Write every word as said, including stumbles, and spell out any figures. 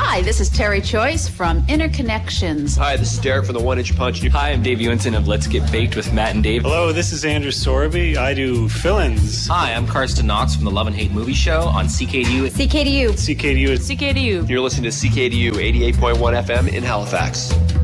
Hi, this is Terry Choice from Interconnections. Hi, this is Derek from the One Inch Punch. Hi, I'm Dave Ewenson of Let's Get Baked with Matt and Dave. Hello, this is Andrew Sorby. I do fill-ins. Hi, I'm Karsten Knox from the Love and Hate Movie Show on C K D U. C K D U. C K D U. C K D U. You're listening to C K D U eighty-eight point one F M in Halifax.